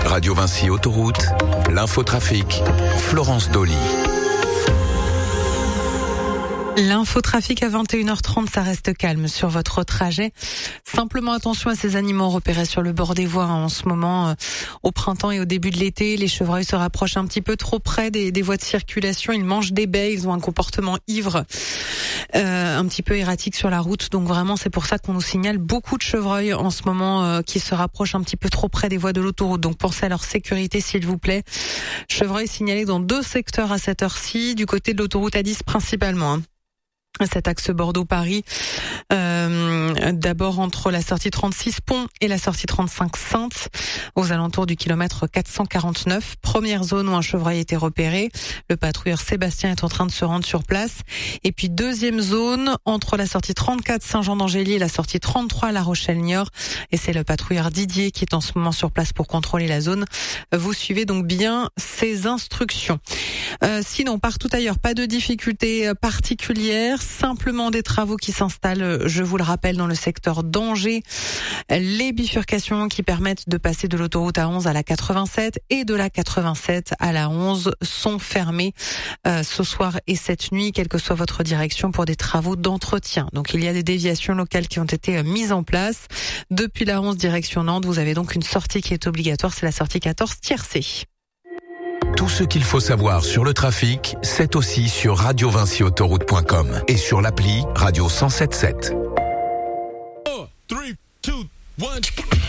Radio Vinci Autoroute, l'infotrafic, Florence Dolly. L'infotrafic à 21h30, ça reste calme sur votre trajet. Simplement attention à ces animaux repérés sur le bord des voies en ce moment. Au printemps et au début de l'été, les chevreuils se rapprochent un petit peu trop près des voies de circulation. Ils mangent des baies, ils ont un comportement ivre, un petit peu erratique sur la route. Donc vraiment, c'est pour ça qu'on nous signale beaucoup de chevreuils en ce moment qui se rapprochent un petit peu trop près des voies de l'autoroute. Donc pensez à leur sécurité, s'il vous plaît. Chevreuils signalés dans 2 secteurs à cette heure-ci, du côté de l'autoroute A10 principalement. Cet axe Bordeaux-Paris, d'abord entre la sortie 36 Pont et la sortie 35 Sainte, aux alentours du kilomètre 449. Première zone où un chevreuil a été repéré. Le patrouilleur Sébastien est en train de se rendre sur place. Et puis deuxième zone, entre la sortie 34 Saint-Jean-d'Angély et la sortie 33 La Rochelle-Niort. Et c'est le patrouilleur Didier qui est en ce moment sur place pour contrôler la zone. Vous suivez donc bien ces instructions. Sinon, partout ailleurs, pas de difficultés particulières. Simplement des travaux qui s'installent, je vous le rappelle, dans le secteur d'Angers. Les bifurcations qui permettent de passer de l'autoroute A11 à la 87 et de la 87 à la 11 sont fermées ce soir et cette nuit, quelle que soit votre direction, pour des travaux d'entretien. Donc il y a des déviations locales qui ont été mises en place. Depuis la 11 direction Nantes, vous avez donc une sortie qui est obligatoire, c'est la sortie 14 Tiercé. Tout ce qu'il faut savoir sur le trafic, c'est aussi sur radiovinciautoroute.com et sur l'appli Radio 107.7.